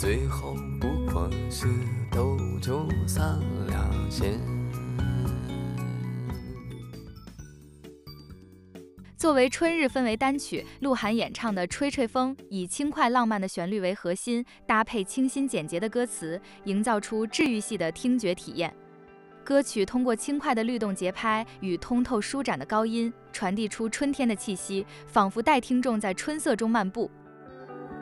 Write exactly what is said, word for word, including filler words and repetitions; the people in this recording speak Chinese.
最后不过是斗酒三两钱。 作为春日氛围单曲，鹿晗演唱的《吹吹风》以轻快浪漫的旋律为核心，搭配清新简洁的歌词，营造出治愈系的听觉体验。歌曲通过轻快的律动节拍与通透舒展的高音，传递出春天的气息，仿佛带听众在春色中漫步。